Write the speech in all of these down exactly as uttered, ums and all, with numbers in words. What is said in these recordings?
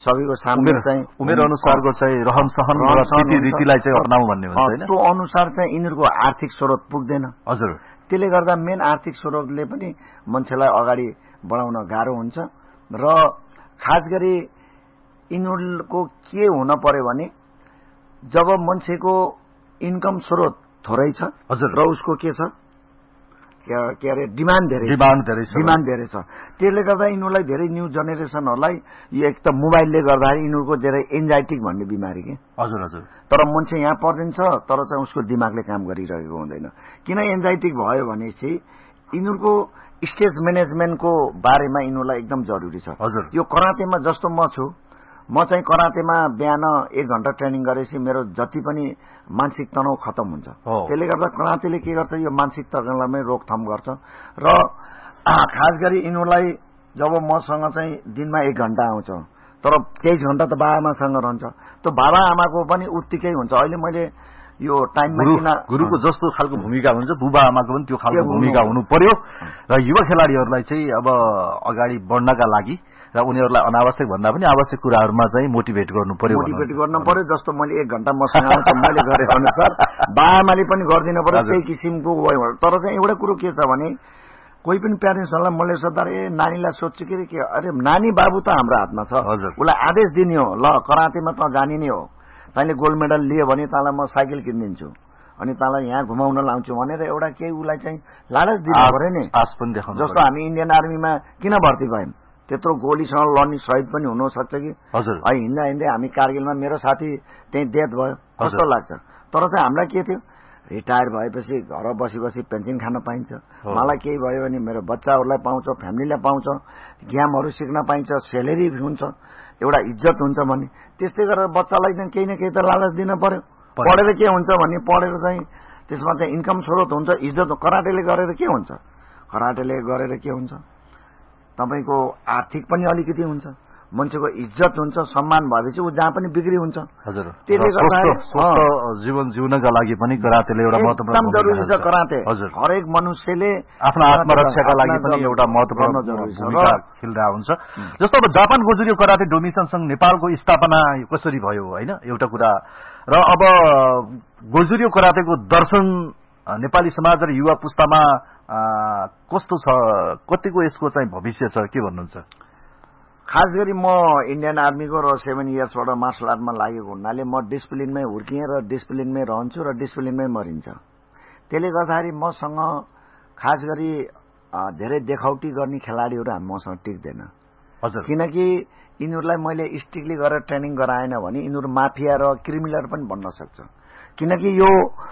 सबैको सामने चाहिँ उमेर अनुसारको चाहिँ रहन सहन र रीतिलाई चाहिँ अपनाऊ भन्ने हुन्छ हैन त्यो अनुसार चाहिँ यिनीहरूको आर्थिक स्रोत पुग्दैन हजुर त्यसले गर्दा मेन आर्थिक स्रोतले पनि मान्छेलाई अगाडि बढाउन गाह्रो हुन्छ र खास गरी यिनीहरूको के हुन पर्यो भने जब मान्छेको इन्कम स्रोत थोरै छ हजुर र उसको के छ के अरे डिमान्ड धेरै डिमान्ड धेरै छ डिमान्ड धेरै छ त्यसले गर्दा यिनीहरूलाई धेरै न्यू जेनेरेसनहरूलाई यो एक त मोबाइलले गर्दाखेरि यिनीहरूको धेरै एन्जाइटिक भन्ने बिमारी के हजुर हजुर तर मान्छे यहाँ पर्दिन्छ तर चाहिँ उसको दिमागले काम गरिरहेको हुँदैन किन एन्जाइटिक भयो भनेपछि यिनीहरूको स्टेज म्यानेजमेन्टको बारेमा यिनीहरूलाई एकदम जरुरी छ हजुर यो करातेमा जस्तो म छु म चाहिँ करातेमा बिहान एक घण्टा ट्रेनिङ गरेपछि मेरो जति पनि मानसिक तनाव खतम हुन्छ त्यसले गर्दा करातेले के गर्छ यो मानसिक तनावलाई रोकथाम गर्छ र खास गरी यिनीहरूलाई जब मसँग चाहिँ दिनमा एक घण्टा आउँछ तर तेइस घण्टा त बाबाआमासँग रहन्छ त्यो बाबाआमाको पनि उत्तिकै हुन्छ अहिले मैले यो टाइममा किन गुरुको जस्तो खालको भूमिका हुन्छ बुबा आमाको पनि त्यो खालको भूमिका हुनु पर्यो र युवा खेलाडीहरूलाई चाहिँ अब अगाडि बढ्नका लागि र उनीहरूलाई अनावश्यक भन्दा पनि आवश्यक कुराहरूमा चाहिँ मोटिभेट गर्नु पर्यो मोटिभेट गर्न पर्यो जस्तो मैले एक घण्टा मसँग आउँछ मैले गरे अनुसार बाबाआमाले पनि गरिदिनु पर्यो त्यही किसिमको तर चाहिँ एउटा कुरो के छ भने कोही पनि प्यारेन्ट्सहरूलाई मैले सोद्धा ए नानीलाई सोध्छु कि के अरे नानी बाबु त हाम्रो हातमा छ उसलाई आदेश दिने हो ल करातेमा त जाने नै हो तैँले गोल्ड मेडल लियो भने तँलाई म साइकल किनिदिन्छु अनि तँलाई यहाँ घुमाउन लाउँछु भनेर एउटा केही उसलाई चाहिँ लालच दिनु पर्यो नि जस्तो हामी इन्डियन आर्मीमा किन भर्ती भयौँ त्यत्रो गोलीसँग लड्ने शहीद पनि हुन सक्छ कि है हिँड्दा हिँड्दै हामी कारगिलमा मेरो साथी त्यही डेथ भयो कस्तो लाग्छ तर चाहिँ हामीलाई के थियो रिटायर भएपछि घर बसी बसी पेन्सन खान पाइन्छ मलाई केही भयो भने मेरो बच्चाहरूलाई पाउँछ फ्यामिलीलाई पाउँछ गेमहरू सिक्न पाइन्छ सेलेरी हुन्छ एउटा इज्जत हुन्छ भने त्यस्तै गरेर बच्चालाई चाहिँ केही न केही त लालच दिन पर्यो पढेर के हुन्छ भने पढेर चाहिँ त्यसमा चाहिँ इन्कम स्रोत हुन्छ इज्जत कराटेले गरेर के हुन्छ कराटेले गरेर के हुन्छ तपाईको आर्थिक पनि अलिकति हुन्छ मान्छेको इज्जत हुन्छ सम्मान भएपछि ऊ जहाँ पनि बिक्री हुन्छ हजुर त्यसले गर्दा स्वस्थ जीवन जिउनका लागि पनि करातेले एउटा महत्त्वपूर्ण एकदम जरुरी छ कराते हरेक मनुष्यले आफ्नो आत्मरक्षाका लागि पनि एउटा महत्त्वपूर्ण भूमिका खेलिरहेको हुन्छ जस्तो अब जापान गोजुरी कराते डोमिसन संघ नेपालको स्थापना कसरी भयो हैन एउटा कुरा र अब गोजुरी करातेको दर्शन नेपाली समाज र युवा पुस्तामा कस्तो छ कतिको यसको चाहिँ भविष्य छ के भन्नुहुन्छ खास गरी म इन्डियन आर्मीको र सेभेन इयर्सबाट मार्शल आर्टमा लागेको हुनाले म डिसिप्लिनमै हुर्किएँ र डिसिप्लिनमै रहन्छु र डिसिप्लिनमै मरिन्छ त्यसले गर्दाखेरि मसँग खास गरी धेरै देखाउटी गर्ने खेलाडीहरू मसँग टिक्दैन हजुर किनकि यिनीहरूलाई मैले स्ट्रिक्टली गरेर ट्रेनिङ गराएन भने यिनीहरू माफिया र क्रिमिनल पनि बन्न सक्छ किनकि यो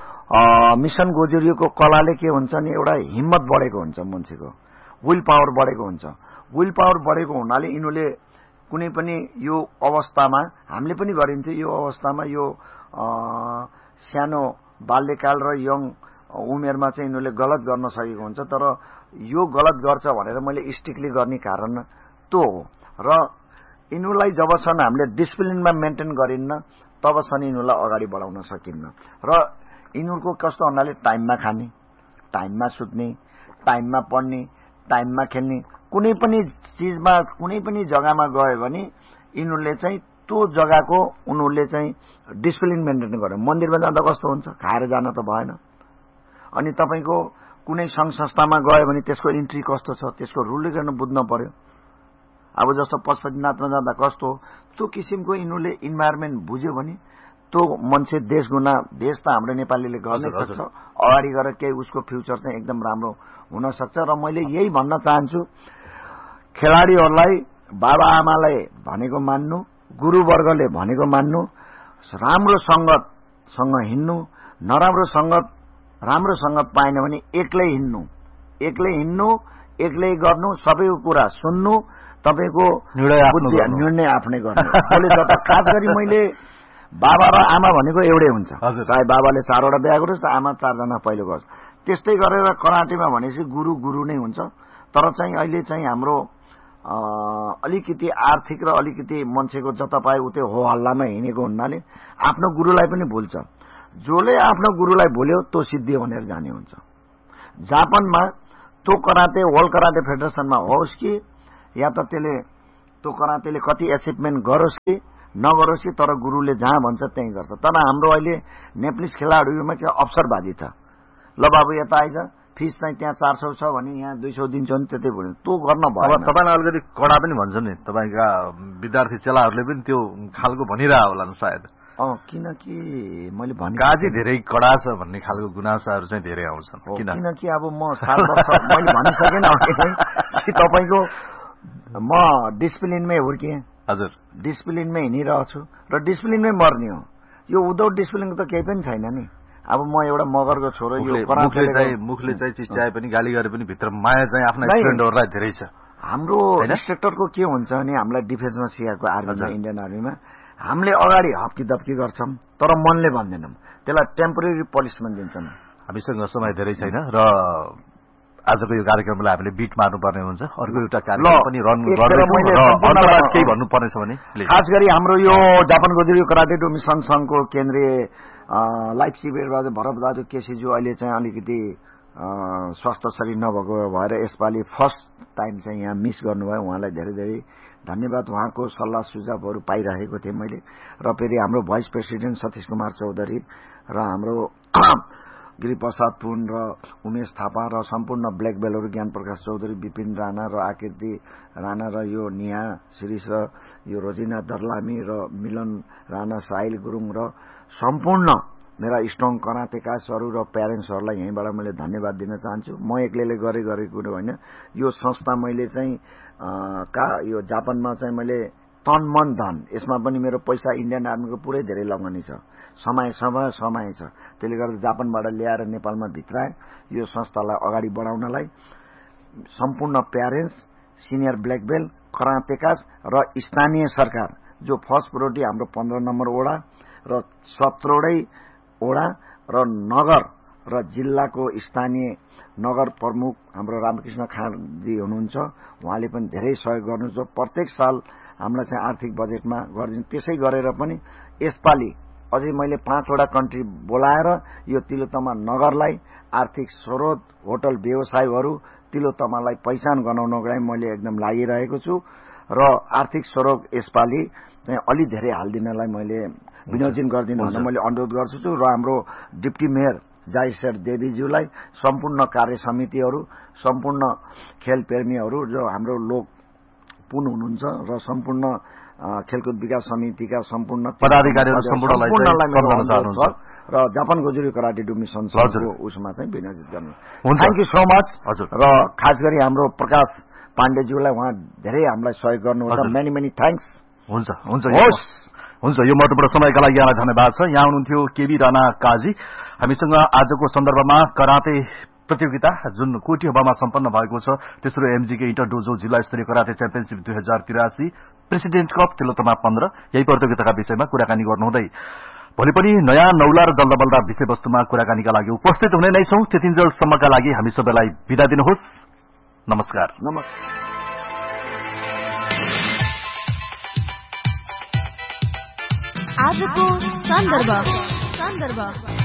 मिसन गोजुरीको कलाले के हुन्छ नि एउटा हिम्मत बढेको हुन्छ मान्छेको विल पावर बढेको हुन्छ विल पावर बढेको हुनाले यिनीहरूले कुनै पनि यो अवस्थामा हामीले पनि गरिन्थ्यो यो अवस्थामा यो सानो बाल्यकाल र यङ उमेरमा चाहिँ यिनीहरूले गलत गर्न सकेको हुन्छ तर यो गलत गर्छ भनेर मैले स्ट्रिक्टली गर्ने कारण त्यो हो र यिनीहरूलाई जबसम्म हामीले डिसिप्लिनमा मेन्टेन गरिन्न तबसम्म यिनीहरूलाई अगाडि बढाउन सकिन्न र यिनीहरूको कस्तो भन्नाले टाइममा खाने टाइममा सुत्ने टाइममा पढ्ने टाइममा खेल्ने कुनै पनि चीजमा कुनै पनि जग्गामा गयो भने यिनीहरूले चाहिँ त्यो जग्गाको उनीहरूले चाहिँ डिसिप्लिन मेन्टेन गर्यो मन्दिरमा जाँदा कस्तो हुन्छ खाएर जान त भएन अनि तपाईको कुनै संघ संस्थामा गयो भने त्यसको इन्ट्री कस्तो छ त्यसको रुल गर्न बुझ्न पर्यो अब जस्तो पशुपतिनाथमा जाँदा कस्तो त्यो किसिमको यिनीहरूले इन्भाइरोमेन्ट बुझ्यो भने त्यो मान्छे देश गुना देश त हाम्रो नेपालीले गर्न सक्छ अगाडि गएर केही उसको फ्युचर चाहिँ एकदम राम्रो हुन सक्छ र मैले यही भन्न चाहन्छु खेलाडीहरूलाई बाबा आमाले भनेको मान्नु गुरुवर्गले भनेको मान्नु राम्रो संगतसँग हिँड्नु नराम्रो संगत राम्रो संगत पाएन भने एक्लै हिँड्नु एक्लै हिँड्नु एक्लै गर्नु सबैको कुरा सुन्नु तपाईको निर्णय आफ्नै गर्नु खास गरी मैले बाबा र आमा भनेको एउटै हुन्छ चाहे बाबाले चारवटा बिहा गरोस् आमा चारजना पहिलो गर्छ त्यस्तै गरेर कराटेमा भनेपछि गुरु गुरु नै हुन्छ तर चाहिँ अहिले चाहिँ हाम्रो अलिकति आर्थिक र अलिकति मान्छेको जता पाए उतै हो हल्लामा हिँडेको हुनाले आफ्नो गुरुलाई पनि भुल्छ जसले आफ्नो गुरुलाई भुल्यो त्यो सिद्धि भनेर जाने हुन्छ जापानमा त्यो कराटे वर्ल्ड कराटे फेडरेसनमा होस् कि या त त्यसले त्यो करातेले कति एचिभमेन्ट गरोस् कि नगरोस् कि, तर गुरुले जहाँ भन्छ त्यहीँ गर्छ। तर हाम्रो अहिले नेप्लिस खेलाडीहरूमा के अवसरवादी छ। ल बाबु यता आइज, फिस चाहिँ त्यहाँ चार सौ छ भने यहाँ दुई सौ दिन्छ भने त्यतै भयो। त्यो गर्न भयो। अब तपाईँलाई अलिकति कडा पनि भन्छ नि, तपाईँका विद्यार्थी चेलाहरूले पनि त्यो खालको भनिरह होलान् सायद। अँ, किनकि मैले भने काजी धेरै कडा छ भन्ने खालको गुनासाहरू चाहिँ धेरै आउँछन्। किनकि अब म सात वर्ष मैले भनिसकेन कि तपाईँको म डिसिप्लिनमै हुर्किएँ। हजुर, डिसिप्लिनमै हिँडिरहेछु र डिसिप्लिनमै मर्ने हो। यो विदाउट डिसिप्लिनको त केही पनि छैन नि। अब म एउटा मगरको छोरो, यो मुखले चाहिँ मुखले चाहिँ चिच्याए पनि गाली गरे पनि भित्र माया चाहिँ आफ्ना स्टुडेन्टहरूलाई धेरै छ। हाम्रो इन्स्ट्रक्टरको के हुन्छ भने हामीलाई डिफेन्समा सिकाएको आर्मीमा, इन्डियन आर्मीमा हामीले अगाडि हप्की दप्की गर्छौँ तर मनले भन्दैनौँ, त्यसलाई टेम्पोरेरी पनिसमेन्ट दिन्छन्। हामीसँग समय धेरै छैन र आजको यो कार्यक्रमलाई हामीले बिट मार्नुपर्ने हुन्छ। अर्को एउटा कार्यक्रम पनि रन गर्दै केही भन्नुपर्नेछ भने खास गरी हाम्रो यो जापान गोजुरी कराटे डो मिसन संघको केन्द्रीय लाइफ शिविरबाट भरतबहादुर केसीज्यू अहिले चाहिँ अलिकति स्वास्थ्य शरीर नभएको भएर यसपालि फर्स्ट टाइम चाहिँ यहाँ मिस गर्नुभयो। उहाँलाई धेरै धेरै धन्यवाद। उहाँको सल्लाह सुझावहरू पाइरहेको थिएँ मैले। र फेरि हाम्रो भाइस प्रेसिडेन्ट सतीश कुमार चौधरी र हाम्रो गिरिप्रसाद पुन र उमेश थापा र सम्पूर्ण ब्ल्याक बेलहरू ज्ञान प्रकाश चौधरी, विपिन राणा र आकृति राणा र यो निहा शिरिष र यो रोजिना दर्लामी र मिलन राणा, साहिल गुरुङ र सम्पूर्ण मेरा स्ट्रङ करातेकासहरू र प्यारेन्ट्सहरूलाई यहीँबाट मैले धन्यवाद दिन चाहन्छु। म एक्लैले गरे गरेको कुरो होइन। यो संस्था मैले चाहिँ का यो जापानमा चाहिँ मैले तन मन धन, यसमा पनि मेरो पैसा इन्डियन आर्मीको पुरै धेरै लगानी छ। समय समय समय छ। त्यसले गर्दा जापानबाट ल्याएर नेपालमा भित्राए यो संस्थालाई अगाडि बढाउनलाई सम्पूर्ण प्यारेन्ट्स, सिनियर ब्ल्याक बेल्ट, करातेकास र स्थानीय सरकार, जो फर्स्ट प्रोटी हाम्रो पन्ध्र नम्बर वडा र सत्रवटै वडा र नगर र जिल्लाको स्थानीय नगर प्रमुख हाम्रो रामकृष्ण खाँजी हुनुहुन्छ। उहाँले पनि धेरै सहयोग गर्नुहुन्छ। प्रत्येक साल हामीलाई चाहिँ आर्थिक बजेटमा गरिदिनु। त्यसै गरेर पनि यसपालि अझै मैले पाँचवटा कन्ट्री बोलाएर यो तिलोत्तमा नगरलाई आर्थिक स्रोत, होटल व्यवसायहरू तिलोत्तमालाई पहिचान गराउनको लागि मैले एकदम लागिरहेको छु र आर्थिक स्रोत यसपालि चाहिँ अलि धेरै हालिदिनलाई मैले विनियोजन गरिदिनु भनेर मैले अनुरोध गर्छु र हाम्रो डिप्टी मेयर जायसर देवीज्यूलाई, सम्पूर्ण कार्य समितिहरू, सम्पूर्ण खेल प्रेमीहरू जो हाम्रो लोक पुन हुनुहुन्छ र सम्पूर्ण खेलकुद विकास समितिका सम्पूर्ण पदाधिकारीहरू सम्पूर्णलाई र जापान गोजुरी कराटे डो मिसनको उसमा चाहिँ विनियोजित गर्नु। Thank you so much. र खास गरी हाम्रो प्रकाश पाण्डेज्यूलाई, उहाँ धेरै हामीलाई सहयोग गर्नुहुन्छ। Many many thanks. हुन्छ हुन्छ हुन्छ यो महत्त्वपूर्ण समयका लागि यहाँलाई धन्यवाद छ। यहाँ हुनुहुन्थ्यो केबी राणा काजी। हामीसँग आजको सन्दर्भमा कराते प्रतियोगिता जुन कोटीहवामा सम्पन्न भएको छ, तेस्रो एमजीके इन्टर डोजो जिल्ला स्तरीय कराते च्याम्पियनशिप दुई हजार तिरासी प्रेसिडेन्ट कप तिलोत्तमा पन्ध्र, यही प्रतियोगिताका विषयमा कुराकानी गर्नुहुँदै भोलि पनि नयाँ नौला र जल्दबल्दा विषयवस्तुमा कुराकानीका लागि उपस्थित हुने नै छौं। त्यतिन्जेलसम्मका लागि हामी सबैलाई बिदा दिनुहोस्। नमस्कार। नमस्कार। आजको सन्दर्भ सन्दर्भ